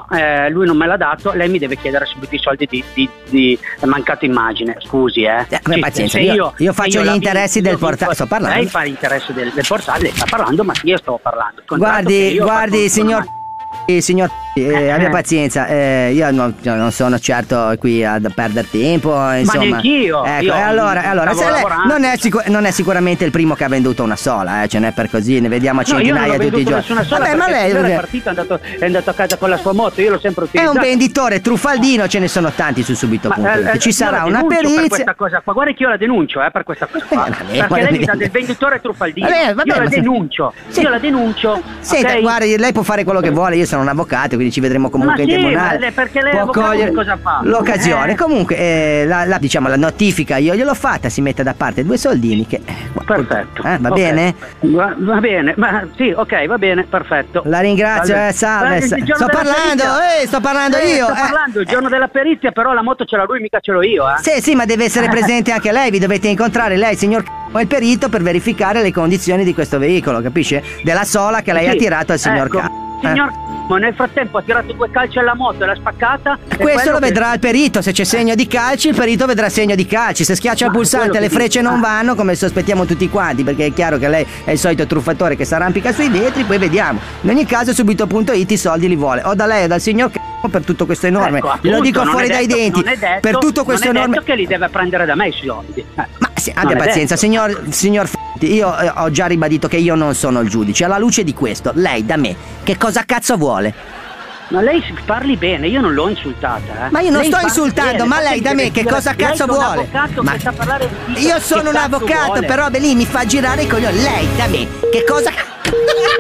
lui non me l'ha dato, lei mi deve chiedere subito i soldi di mancata immagine, scusi pazienza, io faccio gli interessi del portale, sto parlando. Lei fa l'interesse del portale, lei sta parlando, ma io sto parlando. Guardi signor, abbia pazienza, io non sono certo qui a perdere tempo, insomma. Ma neanch'io. Ecco, allora se lei non è sicuramente il primo che ha venduto una sola, ce n'è per così, ne vediamo centinaia tutti i giorni. Vabbè, ma lei è partito, è andato a casa con la sua moto, io l'ho sempre utilizzata. È un venditore truffaldino, ce ne sono tanti su subito.it. Ci sarà una perizia per questa cosa qua. Guarda che io la denuncio per questa cosa qua. Perché lei mi dà del venditore truffaldino. Io la denuncio. Senta, guardi, lei può fare quello che vuole, io sono un avvocato, quindi ci vedremo comunque in tribunale. Perché lei può cogliere cosa fa? L'occasione. Comunque la notifica io gliel'ho fatta, si mette da parte 2 soldini che perfetto. Va bene? Va bene, ma sì, ok, va bene, perfetto. La ringrazio, salve. Sto parlando io. Sto parlando il giorno della perizia, però la moto ce l'ha lui, mica ce l'ho io, Sì, ma deve essere presente anche lei, vi dovete incontrare lei, signor il perito, per verificare le condizioni di questo veicolo, capisce? Della sola che lei ha tirato al signor Signor nel frattempo ha tirato 2 calci alla moto e l'ha spaccata. Questo lo vedrà il perito, se c'è segno di calci il perito vedrà segno di calci, se schiaccia il pulsante le frecce non vanno, come sospettiamo tutti quanti, perché è chiaro che lei è il solito truffatore che si arrampica sui vetri, poi vediamo. In ogni caso subito.it i soldi li vuole o da lei o dal signor per tutto questo enorme, glielo dico fuori dai denti, per tutto questo enorme, non è detto che li deve prendere da me i soldi. Ma abbia pazienza, signor io ho già ribadito che io non sono il giudice. Alla luce di questo, lei da me che cosa cazzo vuole? Ma lei parli bene, io non l'ho insultata. Ma io non sto insultando, ma lei da me che cosa cazzo vuole? Ma io sono un avvocato, però lì mi fa girare i coglioni. Lei da me che cosa